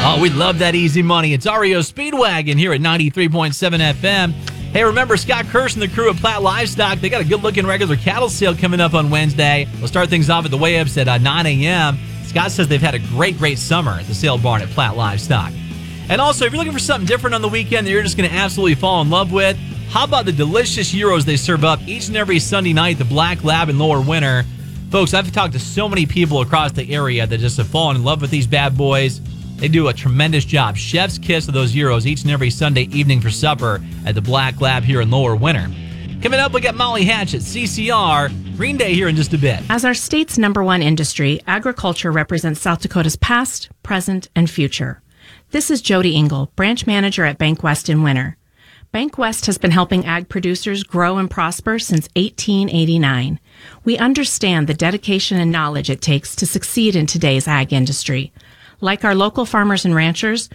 Oh, we love that easy money. It's REO Speedwagon here at 93.7 FM. Hey, remember Scott Kirsch and the crew at Platt Livestock? They got a good-looking regular cattle sale coming up on Wednesday. We'll start things off at the weigh-ups at 9 a.m. Scott says they've had a great summer at the sale barn at Platt Livestock. And also, if you're looking for something different on the weekend that you're just going to absolutely fall in love with, how about the delicious gyros they serve up each and every Sunday night, the Black Lab in Lower Winter? Folks, I've talked to so many people across the area that just have fallen in love with these bad boys. They do a tremendous job. Chef's kiss of those gyros each and every Sunday evening for supper at the Black Lab here in Lower Winter. Coming up, we got Molly Hatch at CCR. Green Day here in just a bit. As our state's #1 industry, agriculture represents South Dakota's past, present, and future. This is Jody Engel, branch manager at Bank West in Winter. Bank West has been helping ag producers grow and prosper since 1889. We understand the dedication and knowledge it takes to succeed in today's ag industry. Like our local farmers and ranchers,